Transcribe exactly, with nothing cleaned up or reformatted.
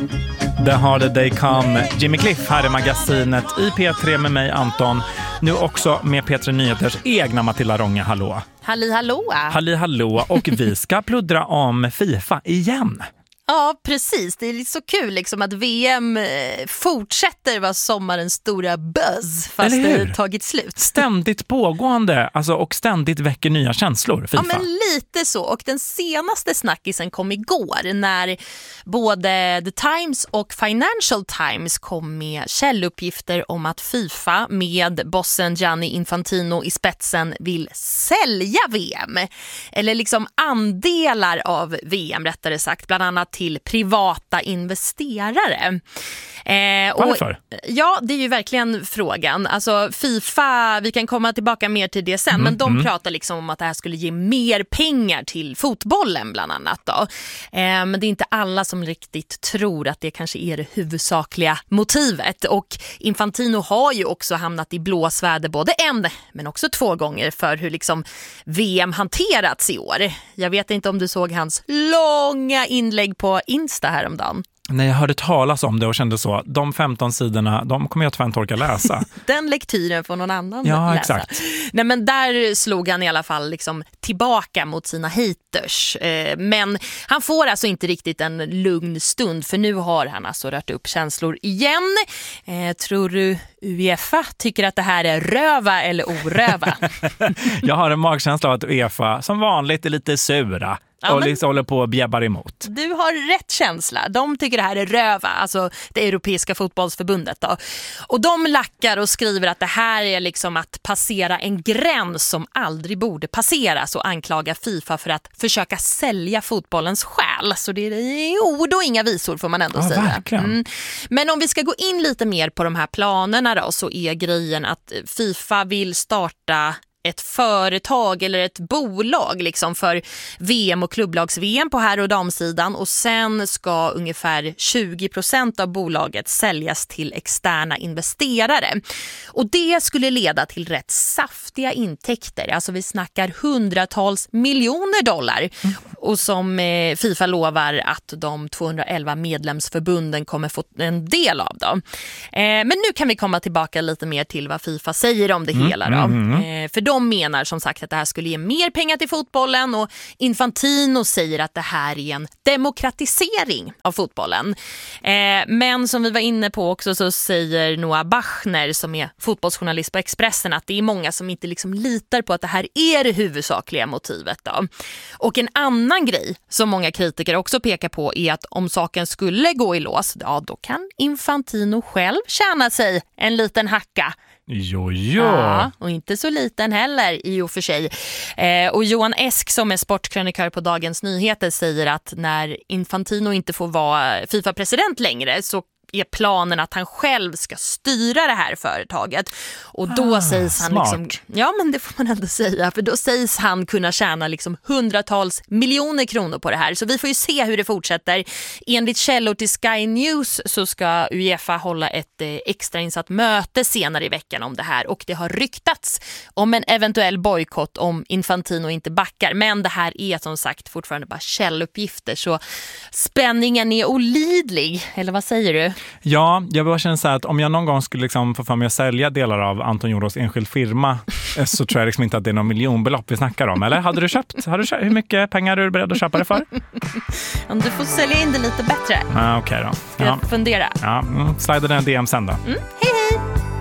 The Harder They Come, Jimmy Cliff här i magasinet i P tre med mig Anton. Nu också med P tre Nyheters egna Matilda Rånge, hallå. Halli hallå. Halli hallå, och vi ska pluddra om FIFA igen. Ja, precis. Det är så kul liksom att V M fortsätter vara sommarens stora buzz fast det tagit slut. Ständigt pågående, alltså, och ständigt väcker nya känslor, FIFA. Ja, men lite så. Och den senaste snackisen kom igår när både The Times och Financial Times kom med källuppgifter om att FIFA med bossen Gianni Infantino i spetsen vill sälja V M. Eller liksom andelar av V M rättare sagt, bland annat till privata investerare. Eh, och, Varför? Ja, det är ju verkligen frågan. Alltså FIFA, vi kan komma tillbaka mer till det sen, mm, men de mm. pratar liksom om att det här skulle ge mer pengar till fotbollen bland annat då. Eh, men det är inte alla som riktigt tror att det kanske är det huvudsakliga motivet. Och Infantino har ju också hamnat i blåsväder både en men också två gånger för hur liksom V M hanterats i år. Jag vet inte om du såg hans långa inlägg på Insta häromdagen. Nej, jag hörde talas om det och kände så. De femton sidorna, de kommer jag tvärtom orka läsa. Den lektyren får någon annan ja, läsa. Exakt. Nej, men där slog han i alla fall liksom tillbaka mot sina haters. Eh, men han får alltså inte riktigt en lugn stund, för nu har han alltså rört upp känslor igen. Eh, tror du UEFA tycker att det här är röva eller oröva? Jag har en magkänsla av att UEFA som vanligt är lite sura. Ja, och liksom håller på och bjäbbar emot. Du har rätt känsla. De tycker det här är röva, alltså det europeiska fotbollsförbundet då. Och de lackar och skriver att det här är liksom att passera en gräns som aldrig borde passeras och anklaga FIFA för att försöka sälja fotbollens själ. Så det är ord och inga visor får man ändå ja, säga. Verkligen. Mm. Men om vi ska gå in lite mer på de här planerna då, så är grejen att FIFA vill starta ett företag eller ett bolag liksom för V M och klubblags-V M på herr- och damsidan, och sen ska ungefär tjugo procent av bolaget säljas till externa investerare. Och det skulle leda till rätt saftiga intäkter. Alltså vi snackar hundratals miljoner dollar. Mm. Och som eh, FIFA lovar att de tvåhundraelva medlemsförbunden kommer få en del av dem. Eh, men nu kan vi komma tillbaka lite mer till vad FIFA säger om det mm. hela då. Mm. Eh, för de menar som sagt att det här skulle ge mer pengar till fotbollen, och Infantino säger att det här är en demokratisering av fotbollen. Eh, men som vi var inne på också så säger Noah Bachner som är fotbollsjournalist på Expressen att det är många som inte liksom litar på att det här är det huvudsakliga motivet då. Och en annan grej som många kritiker också pekar på är att om saken skulle gå i lås, ja då kan Infantino själv tjäna sig en liten hacka. Jo, jo. Ja, och inte så liten heller i och för sig. Eh, och Johan Esk som är sportkrönikör på Dagens Nyheter säger att när Infantino inte får vara FIFA-president längre så är planen att han själv ska styra det här företaget. Och då ah, sägs han smart. liksom, ja men det får man ändå säga, för då sägs han kunna tjäna liksom hundratals miljoner kronor på det här. Så vi får ju se hur det fortsätter. Enligt källor till Sky News så ska UEFA hålla ett eh, extrainsatt möte senare i veckan om det här, och det har ryktats om en eventuell bojkott om Infantino inte backar. Men det här är som sagt fortfarande bara källuppgifter, så spänningen är olidlig. Eller vad säger du? Ja, jag bara känner så här att om jag någon gång skulle liksom få för mig att sälja delar av Anton Joros enskild firma så tror jag liksom inte att det är någon miljonbelopp vi snackar om. Eller hade du köpt? Hade du köpt? Hur mycket pengar är du beredd att köpa det för? Om du får sälja in det lite bättre. Ah, okej okay då. Ska ja. jag fundera? Ja, mm, slida den D M sen då. Mm,